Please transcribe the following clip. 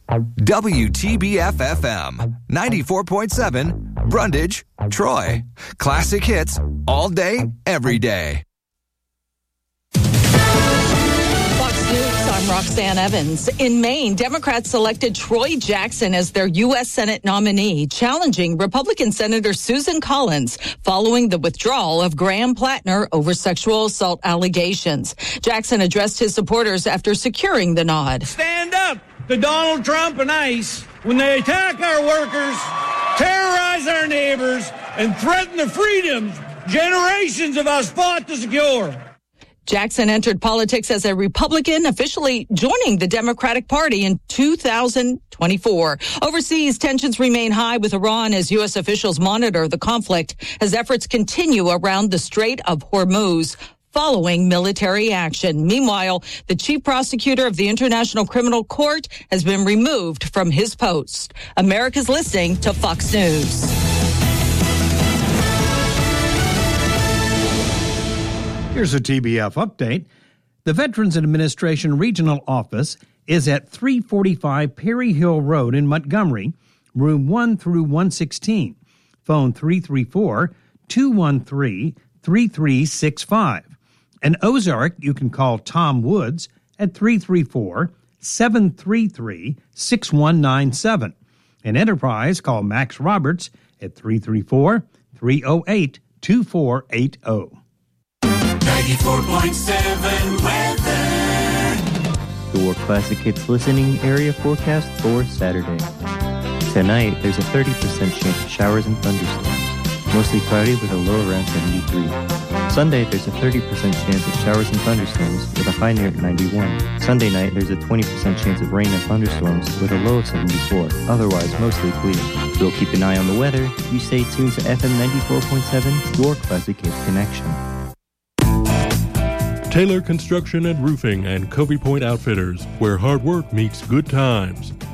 WTBF-FM, 94.7, Brundage, Troy. Classic hits all day, every day. Fox News, I'm Roxanne Evans. In Maine, Democrats selected Troy Jackson as their U.S. Senate nominee, challenging Republican Senator Susan Collins following the withdrawal of Graham Plattner over sexual assault allegations. Jackson addressed his supporters after securing the nod. Stand up to Donald Trump and ICE when they attack our workers, terrorize our neighbors, and threaten the freedoms generations of us fought to secure. Jackson entered politics as a Republican, officially joining the Democratic Party in 2024. Overseas, tensions remain high with Iran as U.S. officials monitor the conflict as efforts continue around the Strait of Hormuz following military action. Meanwhile, the chief prosecutor of the International Criminal Court has been removed from his post. America's listening to Fox News. Here's a TBF update. The Veterans Administration Regional Office is at 345 Perry Hill Road in Montgomery, room 1 through 116. Phone 334-213-3365. In Ozark, you can call Tom Woods at 334-733-6197. In Enterprise, call Max Roberts at 334-308-2480. 94.7 weather. The War Classic Hits listening area forecast for Saturday. Tonight, there's a 30% chance of showers and thunderstorms. Mostly cloudy with a low around 73. Sunday, there's a 30% chance of showers and thunderstorms with a high near 91. Sunday night, there's a 20% chance of rain and thunderstorms with a low of 74. Otherwise, mostly clear. We'll keep an eye on the weather. You stay tuned to FM 94.7, your Classic Hits connection. Taylor Construction and Roofing and Covey Point Outfitters, where hard work meets good times.